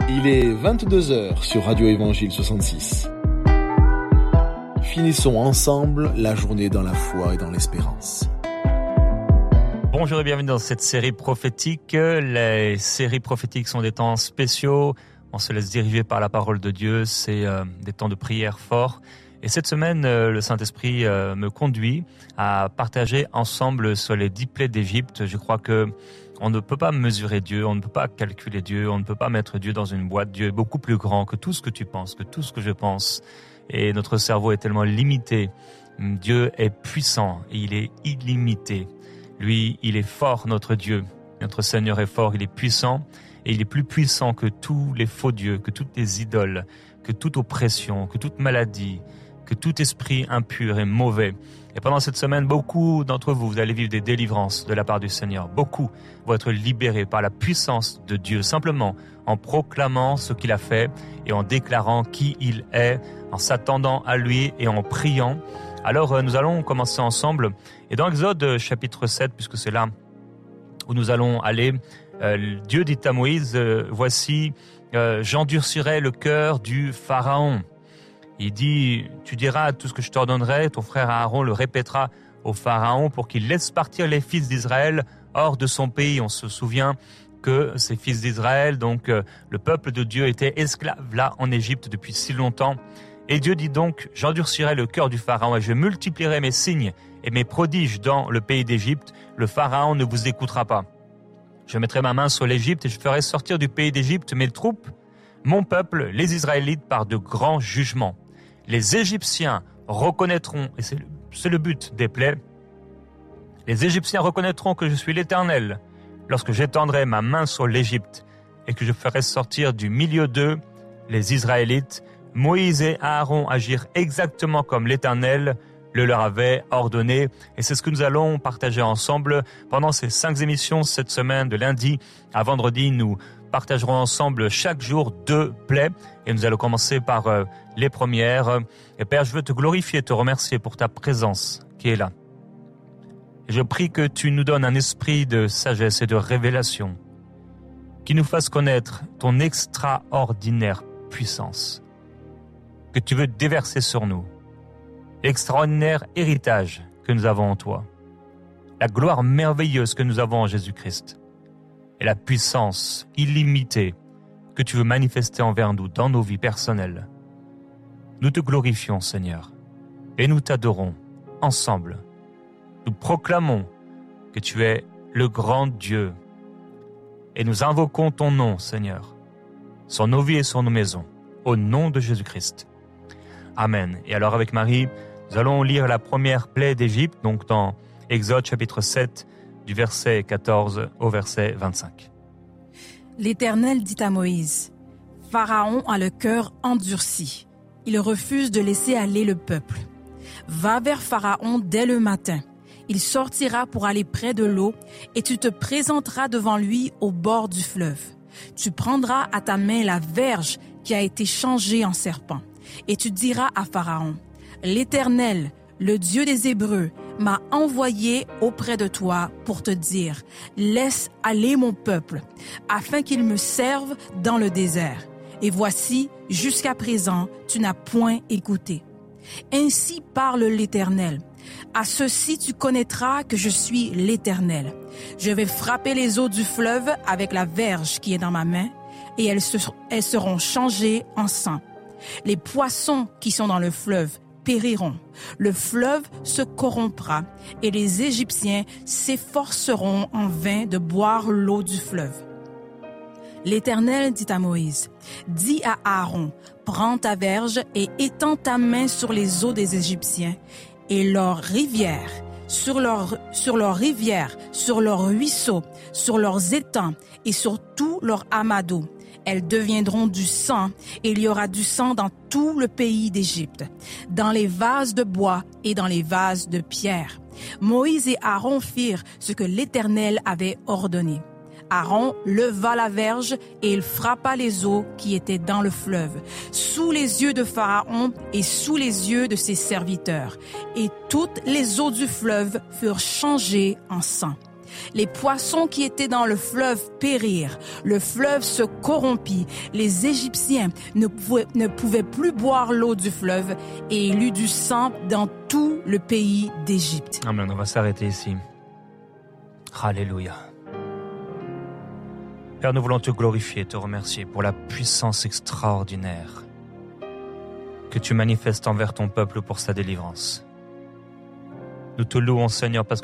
Il est 22h sur Radio Évangile 66. Finissons ensemble la journée dans la foi et dans l'espérance. Bonjour et bienvenue dans cette série prophétique. Les séries prophétiques sont des temps spéciaux. On se laisse diriger par la parole de Dieu. C'est des temps de prière forts. Et cette semaine, le Saint-Esprit me conduit à partager ensemble sur les 10 plaies d'Égypte. Je crois que on ne peut pas mesurer Dieu, on ne peut pas calculer Dieu, on ne peut pas mettre Dieu dans une boîte. Dieu est beaucoup plus grand que tout ce que tu penses, que tout ce que je pense. Et notre cerveau est tellement limité. Dieu est puissant et il est illimité. Lui, il est fort, notre Dieu. Notre Seigneur est fort, il est puissant. Et il est plus puissant que tous les faux dieux, que toutes les idoles, que toute oppression, que toute maladie, que tout esprit impur et mauvais. Et pendant cette semaine, beaucoup d'entre vous, vous allez vivre des délivrances de la part du Seigneur. Beaucoup vont être libérés par la puissance de Dieu, simplement en proclamant ce qu'il a fait et en déclarant qui il est, en s'attendant à lui et en priant. Alors, nous allons commencer ensemble. Et dans Exode chapitre 7, puisque c'est là où nous allons aller, Dieu dit à Moïse, voici, j'endurcirai le cœur du Pharaon. Il dit, tu diras tout ce que je t'ordonnerai, ton frère Aaron le répétera au Pharaon pour qu'il laisse partir les fils d'Israël hors de son pays. On se souvient que ces fils d'Israël, donc le peuple de Dieu, était esclave là en Égypte depuis si longtemps. Et Dieu dit donc, j'endurcirai le cœur du Pharaon et je multiplierai mes signes et mes prodiges dans le pays d'Égypte. Le Pharaon ne vous écoutera pas. Je mettrai ma main sur l'Égypte et je ferai sortir du pays d'Égypte mes troupes, mon peuple, les Israélites, par de grands jugements. Les Égyptiens reconnaîtront, et c'est le but des plaies, les Égyptiens reconnaîtront que je suis l'Éternel lorsque j'étendrai ma main sur l'Égypte et que je ferai sortir du milieu d'eux les Israélites. Moïse et Aaron agirent exactement comme l'Éternel le leur avait ordonné. Et c'est ce que nous allons partager ensemble pendant ces 5 émissions cette semaine, de lundi à vendredi. Nous partagerons ensemble chaque jour 2 plaies. Et nous allons commencer par les premières. Et Père, je veux te glorifier, te remercier pour ta présence qui est là. Et je prie que tu nous donnes un esprit de sagesse et de révélation qui nous fasse connaître ton extraordinaire puissance que tu veux déverser sur nous. L'extraordinaire héritage que nous avons en toi, la gloire merveilleuse que nous avons en Jésus-Christ et la puissance illimitée que tu veux manifester envers nous dans nos vies personnelles. Nous te glorifions, Seigneur, et nous t'adorons ensemble. Nous proclamons que tu es le grand Dieu et nous invoquons ton nom, Seigneur, sur nos vies et sur nos maisons, au nom de Jésus-Christ. Amen. Et alors avec Marie, nous allons lire la première plaie d'Égypte, donc dans Exode chapitre 7, du verset 14 au verset 25. L'Éternel dit à Moïse, « Pharaon a le cœur endurci. Il refuse de laisser aller le peuple. Va vers Pharaon dès le matin. Il sortira pour aller près de l'eau et tu te présenteras devant lui au bord du fleuve. Tu prendras à ta main la verge qui a été changée en serpent. Et tu diras à Pharaon, « L'Éternel, le Dieu des Hébreux, m'a envoyé auprès de toi pour te dire, laisse aller mon peuple, afin qu'il me serve dans le désert. Et voici, jusqu'à présent, tu n'as point écouté. Ainsi parle l'Éternel. À ceci tu connaîtras que je suis l'Éternel. Je vais frapper les eaux du fleuve avec la verge qui est dans ma main, et elles seront changées en sang. Les poissons qui sont dans le fleuve périront. Le fleuve se corrompra et les Égyptiens s'efforceront en vain de boire l'eau du fleuve. » L'Éternel dit à Moïse, « Dis à Aaron, prends ta verge et étends ta main sur les eaux des Égyptiens et leurs rivières, sur leurs rivières, sur leurs ruisseaux, sur leurs étangs et sur tous leurs amas d'eau. Elles deviendront du sang, et il y aura du sang dans tout le pays d'Égypte, dans les vases de bois et dans les vases de pierre. » Moïse et Aaron firent ce que l'Éternel avait ordonné. Aaron leva la verge et il frappa les eaux qui étaient dans le fleuve, sous les yeux de Pharaon et sous les yeux de ses serviteurs. Et toutes les eaux du fleuve furent changées en sang. Les poissons qui étaient dans le fleuve périrent. Le fleuve se corrompit. Les Égyptiens ne pouvaient plus boire l'eau du fleuve et il y eut du sang dans tout le pays d'Égypte. Amen, on va s'arrêter ici. Alléluia. Père, nous voulons te glorifier, te remercier pour la puissance extraordinaire que tu manifestes envers ton peuple pour sa délivrance. Nous te louons, Seigneur, parce que